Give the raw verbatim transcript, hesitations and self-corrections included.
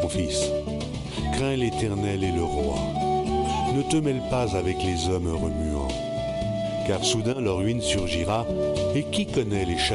mon fils, crains l'Éternel et le roi. Ne te mêle pas avec les hommes remuants, car soudain leur ruine surgira, et qui connaît les châtiments